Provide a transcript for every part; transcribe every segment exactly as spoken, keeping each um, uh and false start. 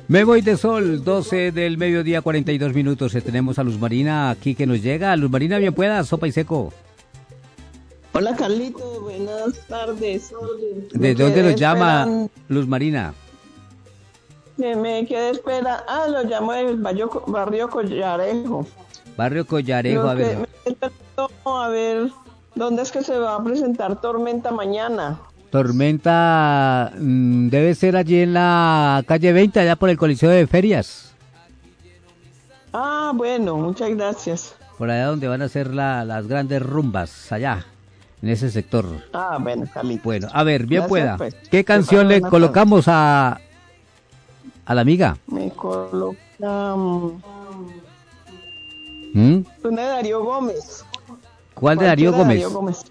Me voy de sol, doce del mediodía, cuarenta y dos minutos. Tenemos a Luz Marina aquí que nos llega. Luz Marina, bien pueda, sopa y seco. Hola Carlito, buenas tardes. ¿De dónde nos llama Luz Marina? Me, me quedé espera. Ah, lo llamo del barrio, barrio Collarejo. Barrio Collarejo, a ver. Me a ver, ¿dónde es que se va a presentar Tormenta mañana? Tormenta mmm, debe ser allí en la calle veinte, allá por el Coliseo de Ferias. Ah, bueno, muchas gracias. Por allá donde van a ser la, las grandes rumbas, allá, en ese sector. Ah, bueno, Carlitos. Bueno, a ver, bien gracias, pueda. Pues. ¿Qué canción le colocamos a, a la amiga? Me coloca... ¿Mm? Una de Darío Gómez. ¿Cuál de Darío Gómez? Darío Gómez?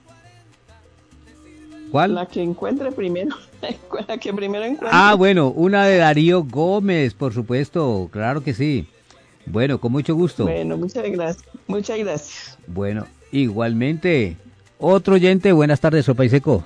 ¿Cuál? La que encuentre primero. La que primero encuentre. Ah, bueno, una de Darío Gómez, por supuesto, claro que sí. Bueno, con mucho gusto. Bueno, muchas gracias. Muchas gracias. Bueno, igualmente. Otro oyente, buenas tardes, sopa y seco.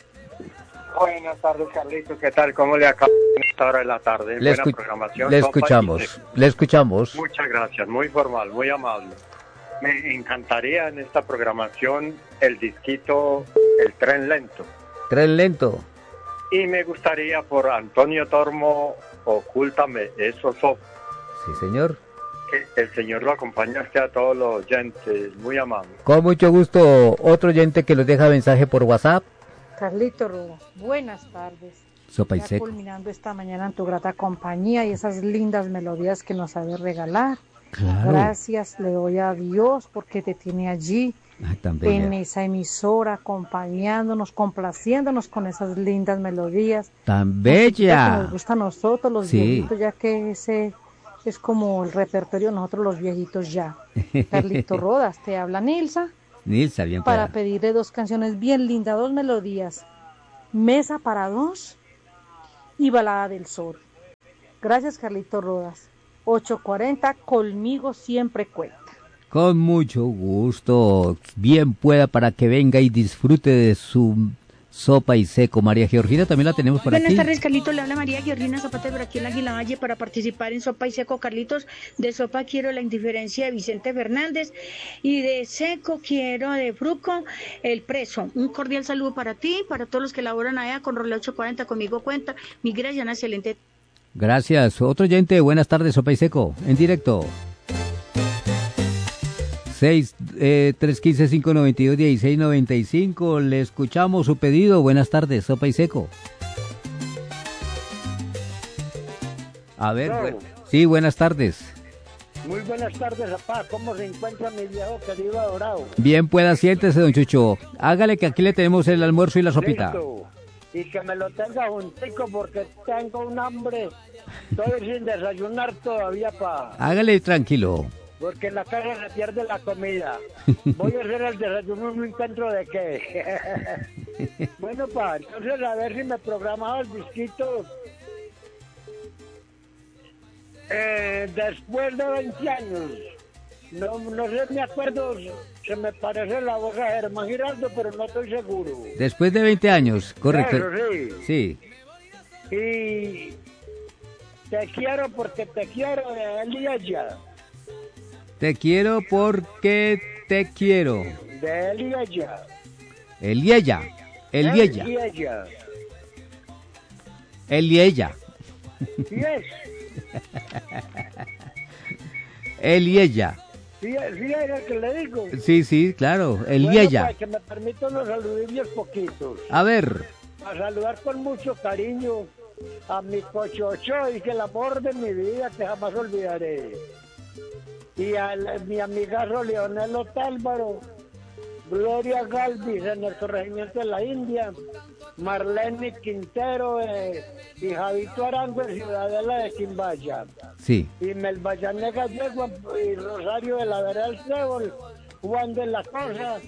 Buenas tardes, Carlitos, ¿qué tal? ¿Cómo le acaba en esta hora de la tarde? Le, Buena escu programación. le escuchamos, le escuchamos. Muchas gracias, muy formal, muy amable. Me encantaría en esta programación el disquito El Tren Lento. Tren Lento. Y me gustaría por Antonio Tormo, Ocúltame esos ojos. Sí, señor. Que el señor lo acompañe a usted, a todos los oyentes, muy amable. Con mucho gusto, otro oyente que nos deja mensaje por WhatsApp. Carlito Rubo, buenas tardes. Sopa y ya seco. Culminando esta mañana en tu grata compañía y esas lindas melodías que nos sabes regalar. Claro. Gracias, le doy a Dios porque te tiene allí. Ay, tan en esa emisora, acompañándonos, complaciéndonos con esas lindas melodías. Tan bella. Que nos gusta a nosotros los sí. viejitos, ya que ese es como el repertorio de nosotros los viejitos ya. Carlito Rodas, te habla Nilsa. Nilsa, bien para pueda. pedirle dos canciones bien lindas, dos melodías. Mesa para dos y Balada del Sol. Gracias, Carlito Rodas. ocho cuarenta, conmigo siempre cuenta. Con mucho gusto, bien pueda para que venga y disfrute de su sopa y seco. María Georgina también la tenemos por Buenas aquí. Buenas tardes, Carlitos, le habla María Georgina Zapata por aquí en la Águila Valle para participar en sopa y seco. Carlitos, de sopa quiero La Indiferencia de Vicente Fernández y de seco quiero de Fruco El Preso. Un cordial saludo para ti, para todos los que laboran allá con Role ocho cuarenta, conmigo cuenta. Mi gran excelente. Gracias. Otro oyente, buenas tardes, sopa y seco, en directo. seis, eh, tres uno cinco, cinco nueve dos, uno seis nueve cinco. Le escuchamos su pedido. Buenas tardes, sopa y seco. A ver, no. bu sí, buenas tardes. Muy buenas tardes, papá. ¿Cómo se encuentra mi viejo querido adorado? Bien, pueda, siéntese, don Chucho. Hágale que aquí le tenemos el almuerzo y la sopita. Listo. Y que me lo tenga juntico porque tengo un hambre. Estoy sin desayunar todavía, pa. Hágale tranquilo. Porque en la casa se pierde la comida. Voy a hacer el desayuno, no encuentro de qué. Bueno, pa, entonces a ver si me programaba el disquito. Eh, después de veinte años. No, no sé, me acuerdo, se me parece la voz a Germán Giraldo, pero no estoy seguro. Después de veinte años, correcto. Eso, sí. Sí. Y te quiero porque te quiero de él y ella. Te quiero porque te quiero. De él y ella. Él y ella. Él y ella. Él y ella. Él y ella. Sí es. Él y ella. Sí, sí es el que le digo. Sí, sí, claro. Él bueno, y ella. Pues, que me permito unos saludillos poquitos. A ver. A saludar con mucho cariño a mi cochocho y que el amor de mi vida te jamás olvidaré. Y a la, mi amigazo Leonel Otálvaro, Gloria Galvis en el corregimiento de la India, Marlene Quintero eh, y Javito Arango en Ciudadela de Quimbaya. Sí. Y Melvayané Gallego y Rosario de la Vera del Trébol, Juan de la Cosa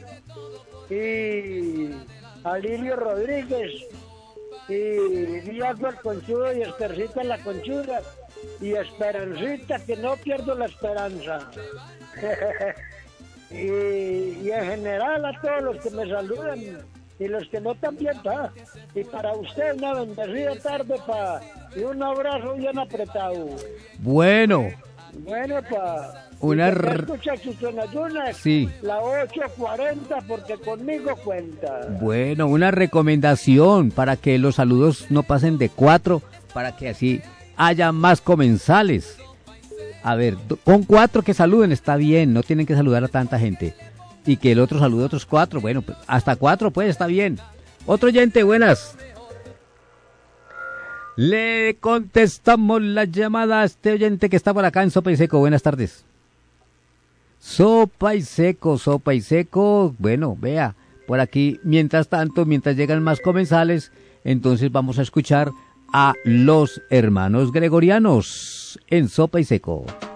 y Alirio Rodríguez y Diego el Conchudo y Estercita la Conchuda y Esperancita, que no pierdo la esperanza. y, y en general a todos los que me saludan, y los que no también, pa. Y para usted una bendecida tarde, pa, y un abrazo bien apretado. Bueno. Bueno, pa. Una r... r... escucha Chichonayunas, sí. La ocho cuarenta, porque conmigo cuenta. Bueno, una recomendación para que los saludos no pasen de cuatro, para que así haya más comensales. A ver, con cuatro que saluden está bien, no tienen que saludar a tanta gente. Y que el otro salude a otros cuatro, bueno, pues hasta cuatro pues está bien. Otro oyente, buenas. Le contestamos la llamada a este oyente que está por acá en Sopa y Seco. Buenas tardes. Sopa y Seco, Sopa y Seco. Bueno, vea, por aquí, mientras tanto, mientras llegan más comensales, entonces vamos a escuchar a los hermanos gregorianos en Sopa y Seco.